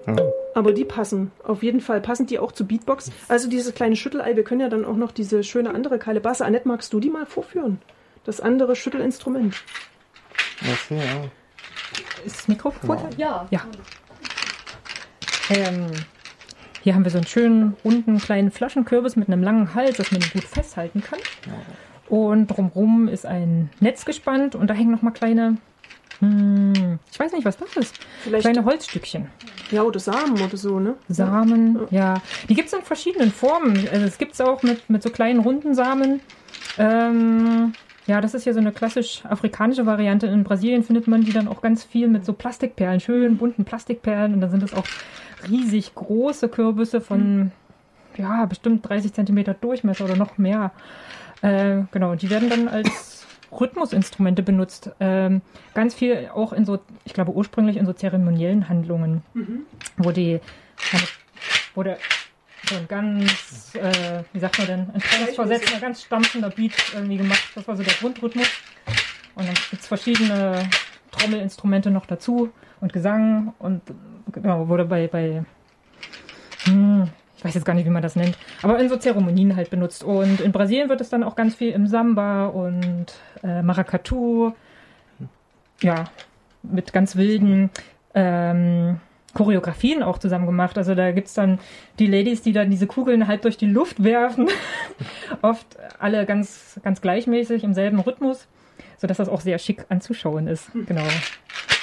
Aber die passen. Auf jeden Fall passen die auch zu Beatbox. Also dieses kleine Schüttelei, wir können ja dann auch noch diese schöne andere Kalebasse. Annette, magst du die mal vorführen? Das andere Schüttelinstrument. Okay, ja. Ist das Mikrofon? Ja. Ja. Hier haben wir so einen schönen, runden, kleinen Flaschenkürbis mit einem langen Hals, dass man ihn gut festhalten kann. Und drumherum ist ein Netz gespannt und da hängen nochmal kleine, ich weiß nicht, was das ist. Vielleicht Kleine Holzstückchen. Ja, oder Samen oder so, ne? Samen, ja. Die gibt es in verschiedenen Formen. Also es gibt es auch mit so kleinen runden Samen. Ja, das ist ja so eine klassisch afrikanische Variante. In Brasilien findet man die dann auch ganz viel mit so Plastikperlen, schön bunten Plastikperlen. Und dann sind es auch riesig große Kürbisse von, ja, bestimmt 30 Zentimeter Durchmesser oder noch mehr. Genau, und die werden dann als Rhythmusinstrumente benutzt. Ganz viel auch in so, ich glaube ursprünglich in so zeremoniellen Handlungen, wo der so ein ganz, wie sagt man denn, ein transversetzender, ganz stampfender Beat irgendwie gemacht. Das war so der Grundrhythmus. Und dann gibt es verschiedene Trommelinstrumente noch dazu und Gesang und genau, wurde bei ich weiß jetzt gar nicht, wie man das nennt, aber in so Zeremonien halt benutzt. Und in Brasilien wird es dann auch ganz viel im Samba und Maracatu, ja, mit ganz wilden Choreografien auch zusammen gemacht. Also da gibt es dann die Ladies, die dann diese Kugeln halt durch die Luft werfen. Oft alle ganz, ganz gleichmäßig im selben Rhythmus, sodass das auch sehr schick anzuschauen ist. Genau.